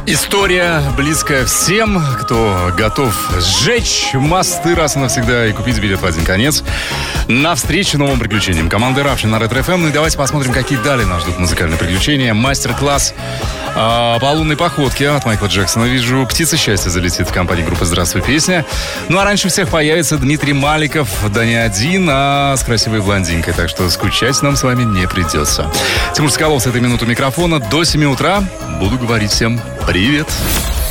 История близкая всем, кто готов сжечь мосты раз и навсегда и купить билет в один конец. Навстречу новым приключениям. Команда Равшин на Ретро-ФМ. Ну и давайте посмотрим, какие далее нас ждут музыкальные приключения. Мастер-класс по лунной походке от Майкла Джексона. Вижу, «Птица счастья» залетит в компании группы «Здравствуй, песня». Ну а раньше всех появится Дмитрий Маликов. Да не один, а с красивой блондинкой. Так что скучать нам с вами не придется. Тимур Соколов с этой минуты микрофона. До 7 утра буду говорить всем привет.